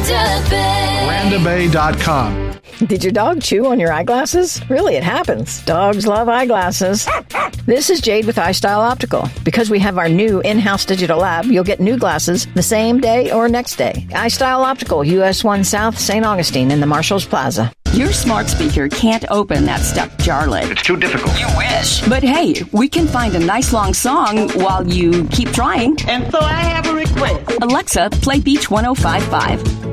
RandaBay.com. Did your dog chew on your eyeglasses? Really, it happens. Dogs love eyeglasses. This is Jade with iStyle Optical. Because we have our new in-house digital lab, you'll get new glasses the same day or next day. iStyle Optical, US 1 South, St. Augustine in the Marshalls Plaza. Your smart speaker can't open that stuck jar lid. It's too difficult. You wish. But hey, we can find a nice long song while you keep trying. And so I have a request. Alexa, play Beach 105.5.